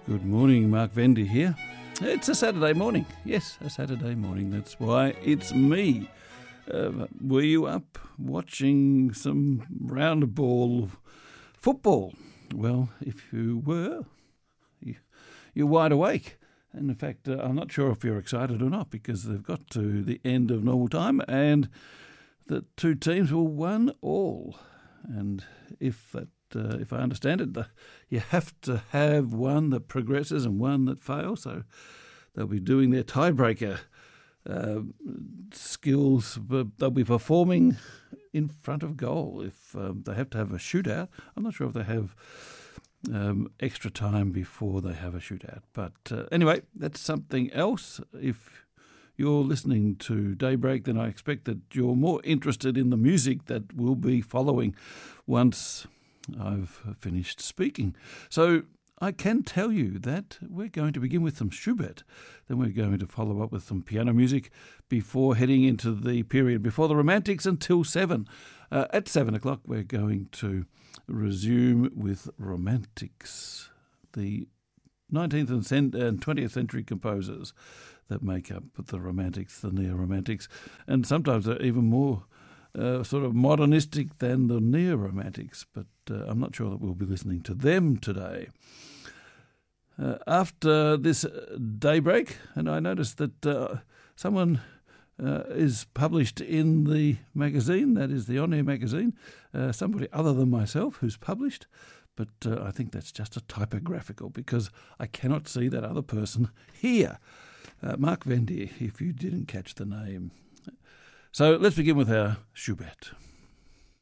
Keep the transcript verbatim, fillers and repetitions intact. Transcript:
Good morning, Mark Vendy here. It's a Saturday morning. Yes, a Saturday morning. That's why it's me. Uh, were you up watching some round ball football? Well, if you were, you, you're wide awake. And in fact, uh, I'm not sure if you're excited or not, because they've got to the end of normal time and the two teams will one all. And if that, uh, if I understand it, the, you have to have one that progresses and one that fails. So they'll be doing their tiebreaker uh, skills, but they'll be performing in front of goal. If um, they have to have a shootout, I'm not sure if they have um, extra time before they have a shootout. But uh, anyway, that's something else. If you're listening to Daybreak, then I expect that you're more interested in the music that will be following once I've finished speaking. So I can tell you that we're going to begin with some Schubert, then we're going to follow up with some piano music before heading into the period before the Romantics until seven. Uh, at seven o'clock, we're going to resume with Romantics, the nineteenth and twentieth century composers that make up the Romantics, the Neo-Romantics, and sometimes they're even more uh, sort of modernistic than the Neo-Romantics, but uh, I'm not sure that we'll be listening to them today. Uh, after this Daybreak, and I noticed that uh, someone uh, is published in the magazine, that is the On Air magazine, uh, somebody other than myself who's published, but uh, I think that's just a typographical because I cannot see that other person here. Uh, Mark Vendy, if you didn't catch the name. So let's begin with our Schubert.